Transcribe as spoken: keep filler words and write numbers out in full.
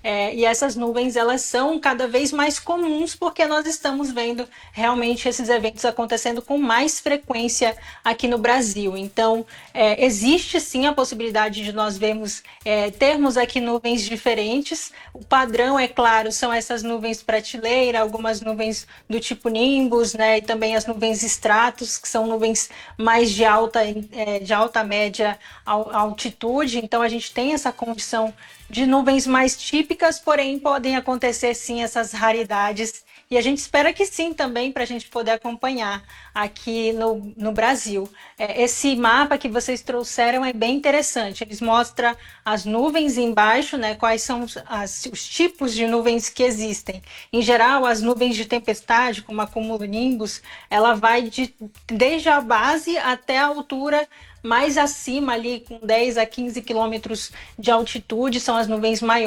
é, e essas nuvens elas são cada vez mais comuns porque nós estamos vendo realmente esses eventos acontecendo com mais frequência aqui no Brasil. Então, é, existe sim a possibilidade de nós vermos, é, termos aqui nuvens diferentes. O padrão, é claro, são essas nuvens prateleira, algumas nuvens do tipo nimbus, né, e também as nuvens stratus, que são nuvens mais de alta, é, de alta média altitude. Então, a gente tem essa condição de nuvens mais típicas, porém podem acontecer sim essas raridades, e a gente espera que sim também, para a gente poder acompanhar aqui no, no Brasil. É, esse mapa que vocês trouxeram é bem interessante, eles mostram as nuvens embaixo, né, quais são os, as, os tipos de nuvens que existem. Em geral, as nuvens de tempestade, como a cumulonimbus, ela vai de, desde a base até a altura mais acima, ali com dez a quinze quilômetros de altitude, são as nuvens maiores.